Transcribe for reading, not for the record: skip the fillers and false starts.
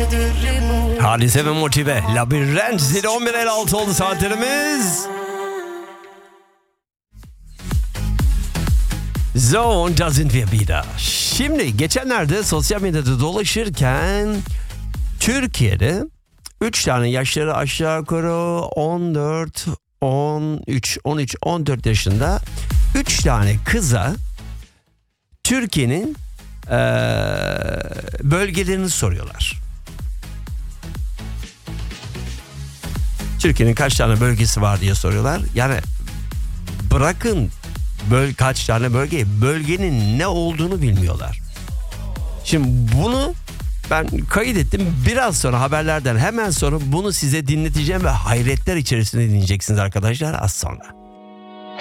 Hadise ve Motive Labirent zili 11.56 oldu saatlerimiz. Zone doesn't wieder. Şimdi geçenlerde sosyal medyada dolaşırken Türkiye'de 3 tane yaşları aşağı yukarı 14, 13, 14 yaşında 3 tane kıza Türkiye'nin bölgelerini soruyorlar. Türkiye'nin kaç tane bölgesi var diye soruyorlar. Yani bırakın kaç tane bölgenin ne olduğunu bilmiyorlar. Şimdi bunu ben kaydettim. Biraz sonra haberlerden hemen sonra bunu size dinleteceğim ve hayretler içerisinde dinleyeceksiniz arkadaşlar az sonra.